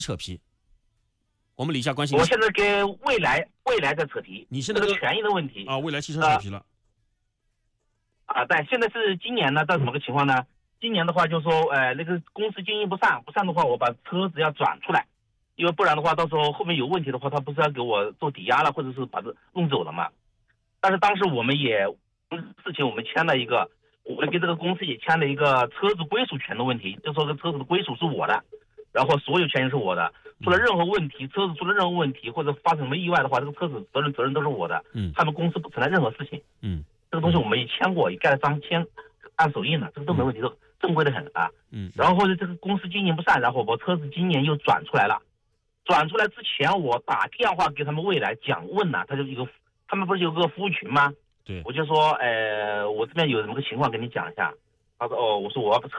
扯皮。我们理一下关系。 我现在跟未来在扯皮， 你现在这个权益的问题啊，未来汽车扯皮了。 对，现在是今年呢，到什么个情况呢？今年的话，就是说，那个公司经营不善的话，我把车子要转出来，因为不然的话，到时候后面有问题的话，他不是要给我做抵押了，或者是把这弄走了嘛？但是当时我们也事情，我们签了一个，我们跟这个公司也签了一个车子归属权的问题，就说这车子的归属是我的，然后所有权益是我的，出了任何问题，车子出了任何问题或者发生什么意外的话，这个车子责任都是我的，他们公司不承担任何事情，这个东西我们也签过，也盖了章签，按手印了，这个都没问题，都正规的很啊。然后或者这个公司经营不善，然后我车子今年又转出来了，转出来之前我打电话给他们未来问了，他们不是有个服务群吗？ 对， 我就说，我这边有什么个情况跟你讲一下。他说，我说我要把车